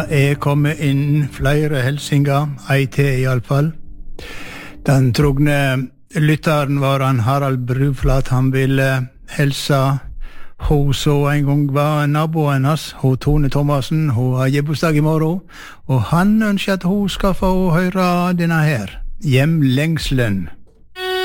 kommet inn flere helsinger, ei til i alle fall. Den trogne lytteren var han Harald Bruflat. Han ville helsa hun så en gang var naboen hans, hun Tone Thomassen. Hun har gebursdag i morgen, og han ønsker at hun skal få høre denne her, Hjemlengselen.